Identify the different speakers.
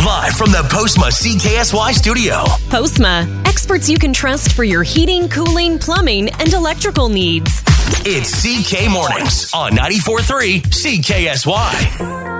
Speaker 1: Live from the Postma CKSY studio.
Speaker 2: Postma, experts you can trust for your heating, cooling, plumbing, and electrical needs.
Speaker 1: It's CK Mornings on 94.3 CKSY.